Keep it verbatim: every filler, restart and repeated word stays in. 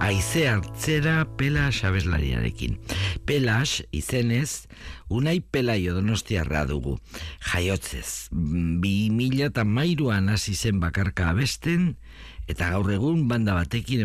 Haize hartzera Pelas abeslariarekin. Pelas izenez Unai Pelaio donostiarra dugu. Jaiotzez, bi mila eta hamairuan hasi zen bakarka abesten, eta gaur egun banda batekin